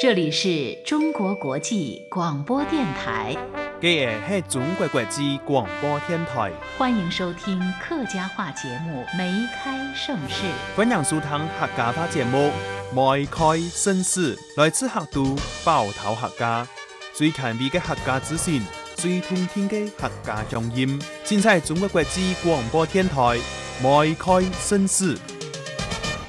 这里是中国国际广播电台。 这个是中国国际广播电台， 欢迎收听客家话节目《梅开盛世》。 欢迎收听客家话节目《梅开盛世》，来自客都包头客家，最前卫的客家资讯，最通天的客家乡音，尽在中国国际广播电台《梅开盛世》。